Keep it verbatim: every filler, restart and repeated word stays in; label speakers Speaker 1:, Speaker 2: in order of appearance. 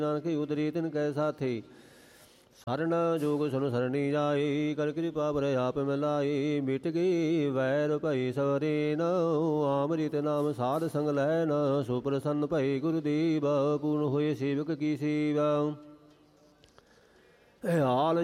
Speaker 1: ਨਾਨਕ ਉਦਰੀ ਤਿਨ ਕੈ ਸਾਥੀ। ਸਰਨ ਜੋਗ ਸੁਨ ਸਰਣੀ ਜਾਈ, ਕਰ ਕਿਰਪਾ ਪਰ ਆਪ ਮਿਲਾਈ। ਮਿਟ ਗਈ ਵੈਰ ਭਈ ਸਵਰੇਨ, ਅੰਮ੍ਰਿਤ ਨਾਮ ਸਾਧ ਸੰਗ ਲੈਨ। ਸੋ ਪ੍ਰਸੰਨ ਭਈ ਗੁਰਦੇਵ, ਪੂਰਨ ਹੋਏ ਸੇਵਕ ਕੀ ਸੇਵਾ। ਹਾਲ